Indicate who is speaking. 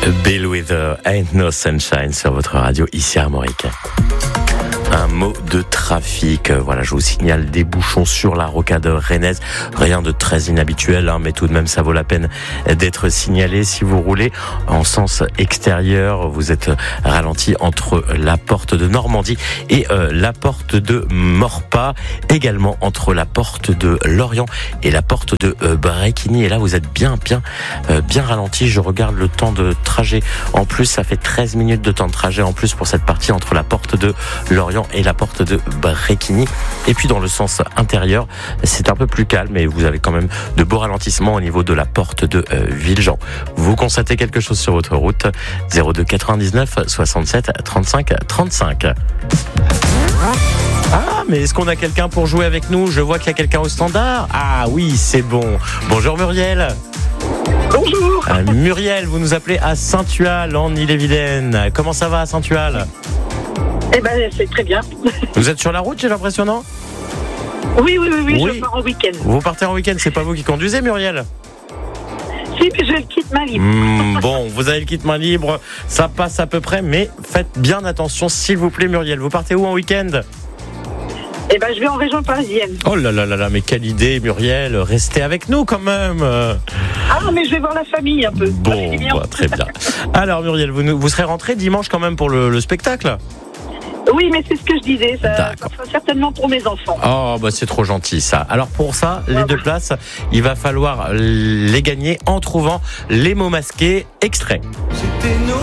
Speaker 1: Bill with Ain't No Sunshine sur votre radio ici à Armorique. Un mot de trafic. Voilà, je vous signale des bouchons sur la rocade rennaise. Rien de très inhabituel, mais tout de même, ça vaut la peine d'être signalé. Si vous roulez en sens extérieur, vous êtes ralenti entre la porte de Normandie et la porte de Maurepas. Également entre la porte de Lorient et la porte de Bréquigny. Et là, vous êtes bien ralenti. Je regarde le temps de trajet. En plus, ça fait 13 minutes de temps de trajet en plus pour cette partie entre la porte de Lorient et la porte de Bréquigny. Et puis dans le sens intérieur, c'est un peu plus calme et vous avez quand même de beaux ralentissements au niveau de la porte de Villejean. Vous constatez quelque chose sur votre route? 02 99 67 35 35. Ah, mais est-ce qu'on a quelqu'un pour jouer avec nous? Je vois qu'il y a quelqu'un au standard. Ah oui, c'est bon. Bonjour Muriel.
Speaker 2: Bonjour.
Speaker 1: Muriel, vous nous appelez à Saint-Tual en Ille-et-Vilaine. Comment ça va à Saint-Tual?
Speaker 2: Eh ben, c'est très bien.
Speaker 1: Vous êtes sur la route, j'ai l'impression, non?
Speaker 2: Oui, je pars en week-end.
Speaker 1: Vous partez en week-end, c'est pas vous qui conduisez, Muriel?
Speaker 2: Si, mais j'ai le kit main libre.
Speaker 1: Bon, vous avez le kit main libre, ça passe à peu près, mais faites bien attention, s'il vous plaît, Muriel. Vous partez où en week-end?
Speaker 2: Eh ben, je vais en région parisienne.
Speaker 1: Oh là là là là, mais quelle idée, Muriel. Restez avec nous quand même.
Speaker 2: Ah, mais je vais voir la famille un peu.
Speaker 1: Bon, très bien. Alors, Muriel, vous serez rentrée dimanche quand même pour le spectacle?
Speaker 2: Oui, mais c'est ce que je disais, ça sera certainement pour mes enfants.
Speaker 1: Oh, bah c'est trop gentil ça. Alors pour ça, les deux places, il va falloir les gagner en trouvant les mots masqués extraits.